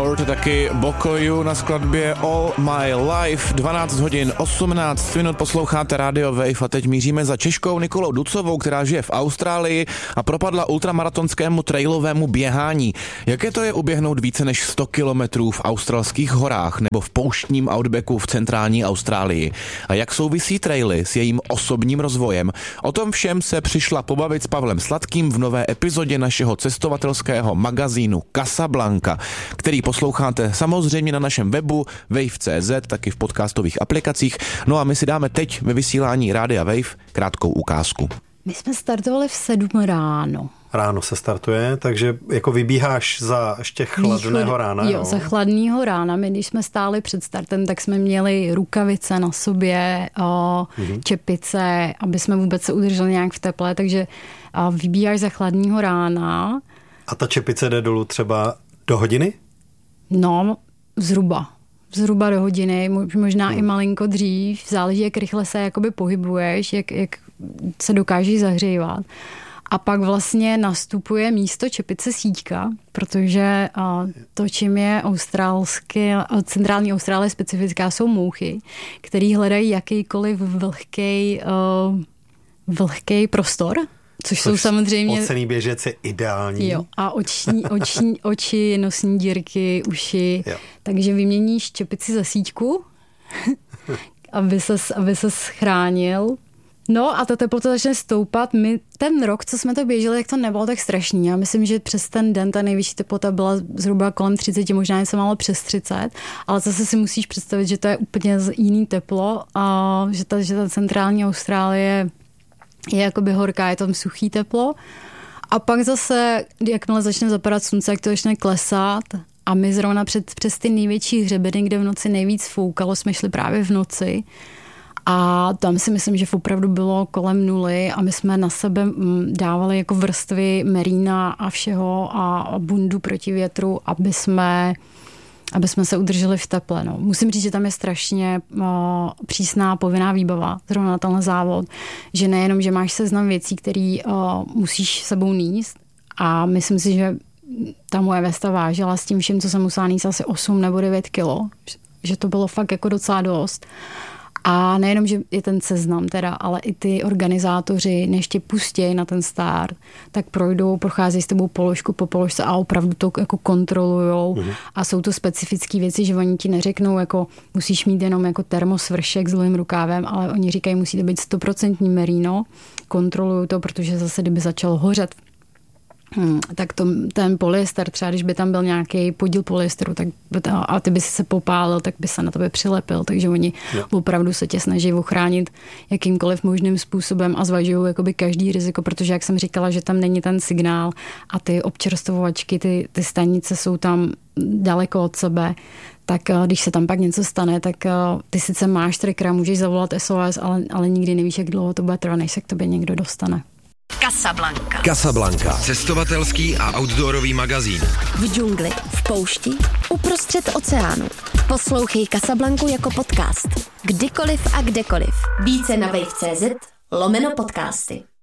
Lord, taky Bokoju na skladbě All My Life. 12 hodin 18 minut posloucháte Radio Wave a teď míříme za Češkou Nikolou Ducovou, která žije v Austrálii a propadla ultramaratonskému trailovému běhání. Jaké to je uběhnout více než 100 kilometrů v australských horách nebo v pouštním outbacku v centrální Austrálii? A jak souvisí traily s jejím osobním rozvojem? O tom všem se přišla pobavit s Pavlem Sladkým v nové epizodě našeho cestovatelského magazínu Casablanca, který posloucháte samozřejmě na našem webu wave.cz, taky v podcastových aplikacích. No a my si dáme teď ve vysílání Rádia Wave krátkou ukázku. My jsme startovali v 7 ráno. Ráno se startuje, takže jako vybíháš za ještě chladného rána. Jo, za chladného rána. My, když jsme stáli před startem, tak jsme měli rukavice na sobě, čepice, aby jsme vůbec se udrželi nějak v teple, takže vybíháš za chladného rána. A ta čepice jde dolů třeba do hodiny? No, zhruba do hodiny, možná i malinko dřív. Záleží, jak rychle se jakoby pohybuješ, jak se dokážeš zahřívat. A pak vlastně nastupuje místo čepice síťka, protože to, čím je centrální Austrálie specifická, jsou mouchy, který hledají jakýkoliv vlhký prostor, což jsou samozřejmě... Pocený běžec je ideální. Jo, a oči, nosní dírky, uši. Jo. Takže vyměníš čepici za síťku, aby ses chránil. No a ta teplota začne stoupat. My ten rok, co jsme to běželi, tak to nebylo tak strašný. Já myslím, že přes ten den ta nejvyšší teplota byla zhruba kolem 30, možná něco málo přes 30, ale zase si musíš představit, že to je úplně jiný teplo a že ta centrální Austrálie je jakoby horká, je tam suchý teplo. A pak zase, jakmile začne zapadat slunce, jak to začne klesat a my zrovna přes ty největší hřebeny, kde v noci nejvíc foukalo, jsme šli právě v noci. A tam si myslím, že opravdu bylo kolem 0 a my jsme na sebe dávali jako vrstvy merína a všeho a bundu proti větru, aby jsme se udrželi v teple. No. Musím říct, že tam je strašně přísná povinná výbava, zrovna na tenhle závod, že nejenom, že máš seznam věcí, které musíš sebou níst a myslím si, že ta moje vesta vážila s tím vším, co jsem musela níst asi 8 nebo 9 kilo, že to bylo fakt jako docela dost. A nejenom, že je ten seznam teda, ale i ty organizátoři, než tě pustějí na ten start, tak procházejí s tebou položku po položce a opravdu to jako kontrolujou. A jsou to specifické věci, že oni ti neřeknou, jako musíš mít jenom jako termosvršek s dlouhým rukávem, ale oni říkají, musí to být 100% merino. Kontrolují to, protože zase, kdyby začalo hořet, tak ten polyester, třeba když by tam byl nějaký podíl polyesteru a ty by si se popálil, tak by se na tebe přilepil. Takže oni opravdu se tě snaží ochránit jakýmkoliv možným způsobem a zvažují jakoby každý riziko, protože jak jsem říkala, že tam není ten signál a ty občerstvovačky, ty stanice jsou tam daleko od sebe, tak když se tam pak něco stane, tak ty sice máš trackera, můžeš zavolat SOS, ale nikdy nevíš, jak dlouho to bude trvat, než se k tobě někdo dostane. Casablanca. Cestovatelský a outdoorový magazín. V džungli, v poušti, uprostřed oceánu. Poslouchej Casablancu jako podcast. Kdykoliv a kdekoliv. Více na wave.cz/podcasty.